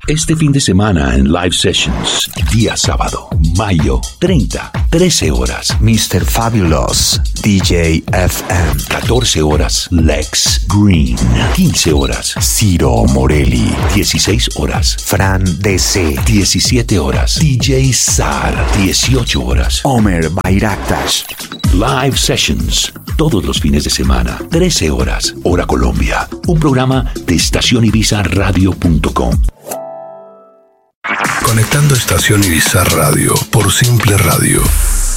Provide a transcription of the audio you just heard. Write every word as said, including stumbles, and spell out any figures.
Este fin de semana en Live Sessions, día sábado, mayo treinta, trece horas, mister Fabulous, D J F M. catorce horas, Lex Green. quince horas, Ciro Morelli. dieciséis horas, Fran D C. diecisiete horas, D J Sar. dieciocho horas, Omer Bayraktas. Live Sessions, todos los fines de semana, trece horas, hora Colombia. Un programa de estación ibiza radio punto com. Conectando Estación Ibiza Radio por Simple Radio.